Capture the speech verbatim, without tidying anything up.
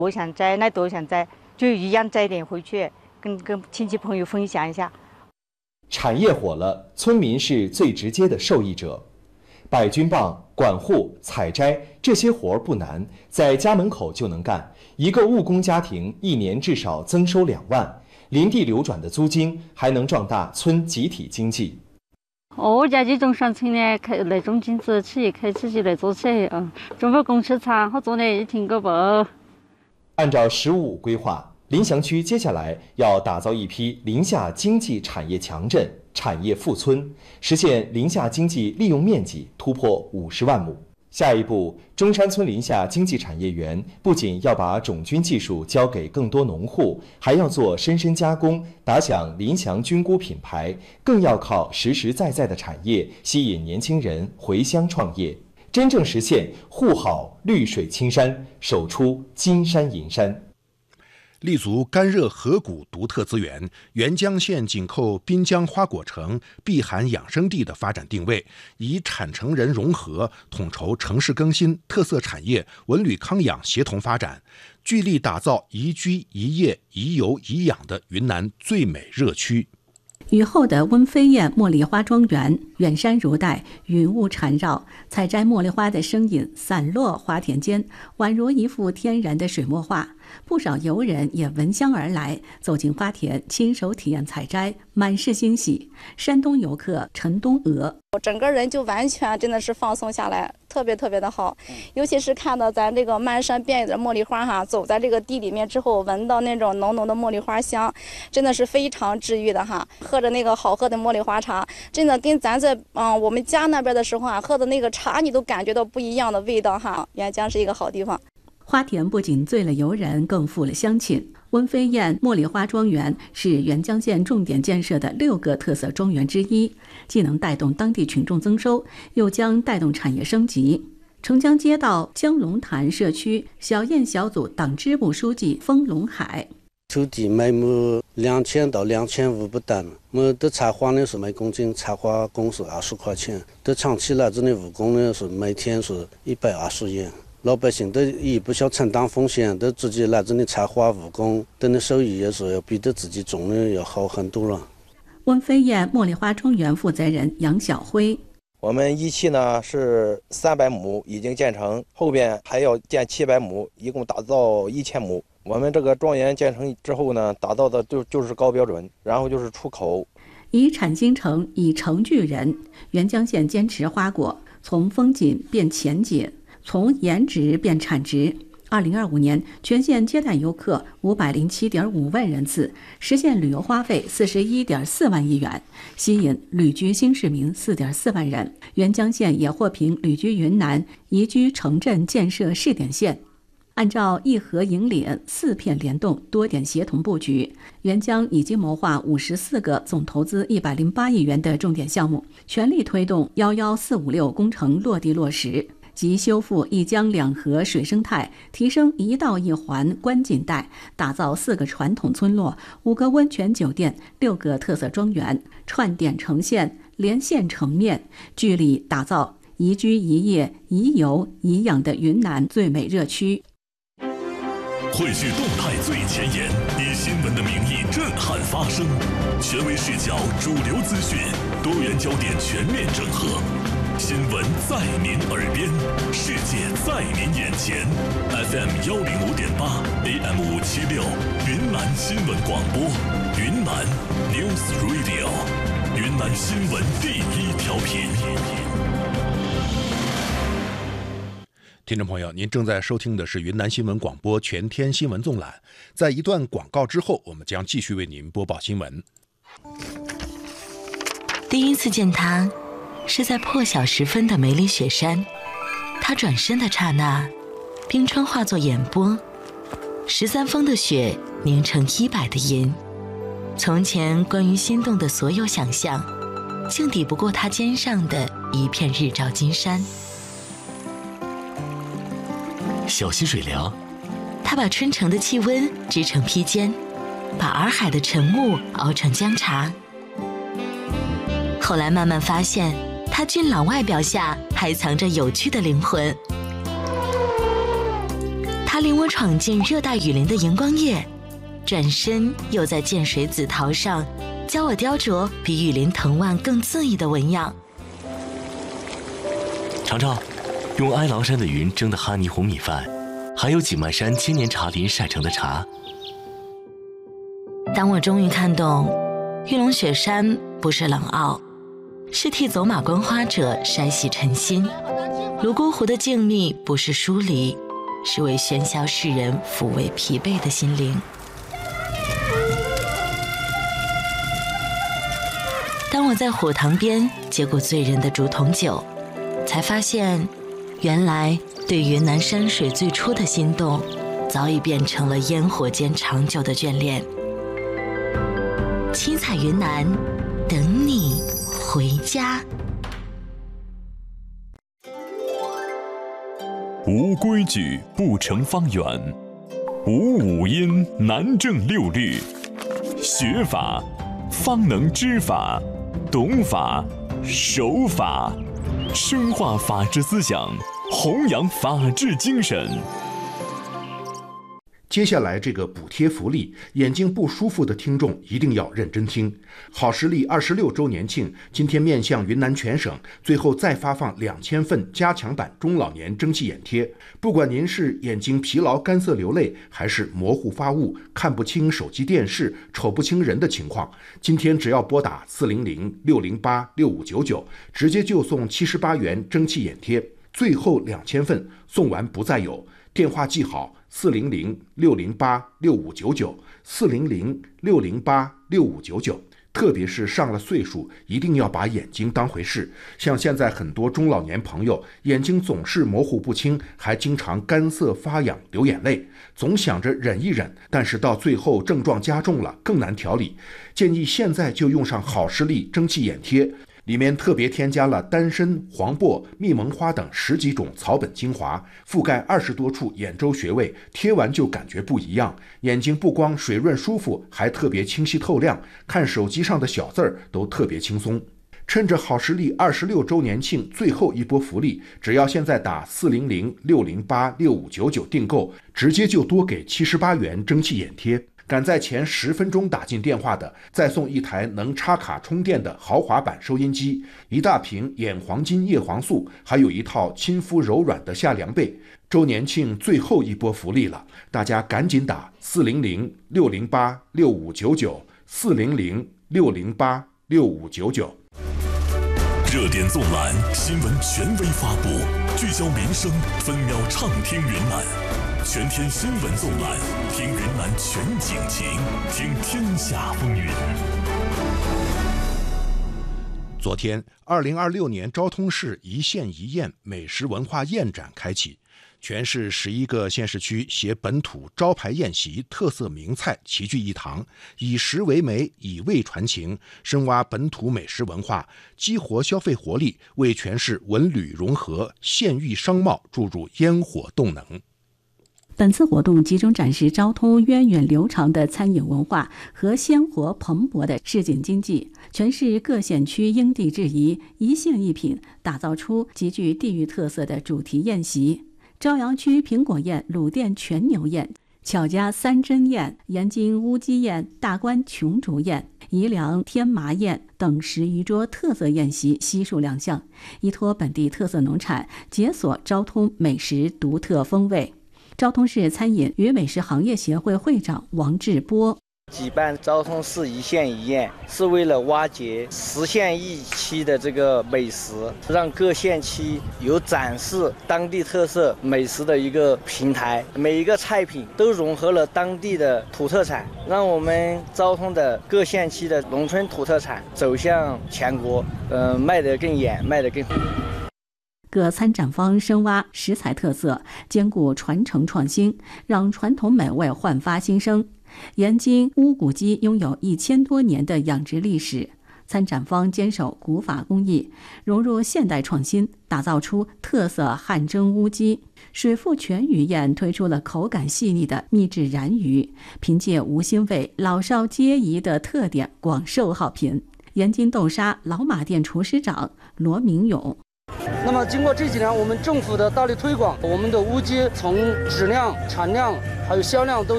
我想摘，那都想摘，就一样摘点回去，跟跟亲戚朋友分享一下。 产业火了，村民是最直接的受益者。摆菌棒、管护、采摘这些活儿不难，在家门口就能干。一个务工家庭一年至少增收两万，林地流转的租金还能壮大村集体经济。 我家就中山村呢，开那种经济企业开自己来做起，嗯，准备公吃餐，好做呢一天个不。 按照“十五五”规划，临翔区接下来要打造一批临夏经济产业强镇、产业富村，实现临夏经济利用面积突破五十万亩。下一步，中山村临夏经济产业园不仅要把种菌技术交给更多农户，还要做深深加工，打响临翔菌菇品牌，更要靠实实在在的产业吸引年轻人回乡创业，真正实现护好绿水青山，守出金山银山。 立足干热河谷独特资源，沅江县紧扣滨江花果城、碧海养生地的发展定位，以产城人融合，统筹城市更新、特色产业、文旅康养协同发展，聚力打造宜居、宜业、宜游、宜养的云南最美热区。 雨后的温飞燕茉莉花庄园，远山如带，云雾缠绕，采摘茉莉花的身影散落花田间，宛如一幅天然的水墨画。不少游人也闻香而来，走进花田，亲手体验采摘，满是欣喜。山东游客陈东娥， 我整个人就完全真的是放松下来，特别特别的好。尤其是看到咱这个漫山遍野的茉莉花哈，走在这个地里面之后，闻到那种浓浓的茉莉花香，真的是非常治愈的哈。喝着那个好喝的茉莉花茶，真的跟咱在嗯我们家那边的时候啊喝的那个茶，你都感觉到不一样的味道哈。沅江是一个好地方。 花田不仅醉了游人，更富了乡情。温飞燕茉莉花庄园是沅江县重点建设的六个特色庄园之一，既能带动当地群众增收，又将带动产业升级。澄江街道江龙潭社区小燕小组党支部书记封龙海， 土地每亩两千到两千五不等，我的采花呢是每公斤采花工是二十块钱，的长期来这里务工呢是每天是一百二十元。老百姓都也不想承担风险，都自己来这里采花务工，等的收益也是要比的自己种的要好很多了。 温飞燕茉莉花庄园负责人杨小辉， 我们一期呢是三百亩已经建成，后边还要建七百亩，一共打造一千亩。我们这个庄园建成之后呢，打造的就就是高标准，然后就是出口。 以产兴城，以城聚人。沅江县坚持花果从风景变钱节，从颜值变产值。二零二五年，全县接待游客五百零七点五万人次，实现旅游花费四十一点四万亿元，吸引旅居新市民四点四万人。沅江县也获评旅居云南宜居城镇建设试点县。按照一河引领、四片联动、多点协同布局，沅江已经谋划五十四个总投资一百零八亿元的重点项目，全力推动一一四五六工程落地落实，即修复一江两河水生态，提升一道一环观景带，打造四个传统村落、五个温泉酒店、六个特色庄园，串点成线，连线成面，聚力打造宜居宜业宜游宜养的云南最美热区。 汇聚动态最前沿，以新闻的名义震撼发声，权威视角、主流资讯、多元焦点全面整合。新闻在您耳边，世界在您眼前。F M 幺零五点八 ，A M 五七六，云南新闻广播，云南 News Radio， 云南新闻第一调频。 听众朋友，您正在收听的是云南新闻广播全天新闻纵览。在一段广告之后，我们将继续为您播报新闻。 第一次见他，是在破晓时分的梅里雪山。他转身的刹那，冰川化作眼波，十三峰的雪凝成一百的银。从前关于心动的所有想象，竟抵不过他肩上的一片日照金山。 小溪水凉， 他把春城的气温织成披肩，把洱海的晨雾熬成姜茶。后来慢慢发现，他俊朗外表下还藏着有趣的灵魂。他领我闯进热带雨林的荧光夜，转身又在建水紫陶上教我雕琢比雨林藤蔓更恣意的纹样。 尝尝，用哀牢山的云蒸的哈尼红米饭，还有景迈山千年茶林晒成的茶。 当我终于看懂，玉龙雪山不是冷傲，是替走马观花者筛洗尘心；泸沽湖的静谧不是疏离，是为喧嚣世人抚慰疲惫的心灵。当我在火塘边接过醉人的竹筒酒，才发现，原来对云南山水最初的心动，早已变成了烟火间长久的眷恋。七彩云南，等你回家。 无规矩不成方圆，无五音难正六律。学法方能知法，懂法守法，深化法治思想，弘扬法治精神。 接下来这个补贴福利，眼睛不舒服的听众一定要认真听。好视力二十六周年庆，今天面向云南全省，最后再发放两千份加强版中老年蒸汽眼贴。不管您是眼睛疲劳、干涩流泪，还是模糊发雾、看不清手机电视、瞅不清人的情况，今天只要拨打四零零六零八六五九九，直接就送七十八元蒸汽眼贴，最后两千份送完不再有。电话记好。四零零六零八六五九九，四零零六零八六五九九。特别是上了岁数，一定要把眼睛当回事。像现在很多中老年朋友，眼睛总是模糊不清，还经常干涩发痒、流眼泪，总想着忍一忍，但是到最后症状加重了，更难调理。建议现在就用上好视力蒸汽眼贴。里面特别添加了丹参、黄柏、蜜蒙花等十几种草本精华，覆盖二十多处眼周穴位，贴完就感觉不一样。眼睛不光水润舒服，还特别清晰透亮，看手机上的小字儿都特别轻松。趁着好视力二十六周年庆最后一波福利，只要现在打四零零六零八六五九九订购，直接就多给七十八元蒸汽眼贴。赶在前十分钟打进电话的，再送一台能插卡充电的豪华版收音机，一大瓶眼黄金叶黄素，还有一套亲肤柔软的夏凉被。周年庆最后一波福利了，大家赶紧打四零零六零八六五九九，四零零六零八六五九九。 热点纵览，新闻权威发布，聚焦民生，分秒畅听云南。全天新闻纵览，听云南全景情，听天下风云。 昨天，二零二六年昭通市一县一宴美食文化宴展开启，全市十一个县市区携本土招牌宴席、特色名菜齐聚一堂，以食为媒，以味传情，深挖本土美食文化，激活消费活力，为全市文旅融合、县域商贸注入烟火动能。 本次活动集中展示昭通源远流长的餐饮文化和鲜活蓬勃的市井经济，全市各县区因地制宜，一县一品，打造出极具地域特色的主题宴席。朝阳区苹果宴、鲁甸全牛宴、巧家三珍宴、盐津乌鸡宴、大关琼竹宴、宜良天麻宴等十余桌特色宴席悉数亮相，依托本地特色农产，解锁昭通美食独特风味。昭通市餐饮与美食行业协会会长王志波： 举办昭通市一县一宴，是为了挖掘十县一区的这个美食，让各县区有展示当地特色美食的一个平台。每一个菜品都融合了当地的土特产，让我们昭通的各县区的农村土特产走向全国，呃，卖得更远，卖得更好。 各参展方深挖食材特色，兼顾传承创新，让传统美味焕发新生。盐津乌骨鸡拥有一千多年的养殖历史，参展方坚守古法工艺，融入现代创新，打造出特色汗蒸乌鸡。水富全鱼宴推出了口感细腻的秘制燃鱼，凭借无腥味、老少皆宜的特点广受好评。盐津豆沙老马店厨师长罗明勇： 那么经过这几年我们政府的大力推广，我们的乌鸡从质量、产量还有销量都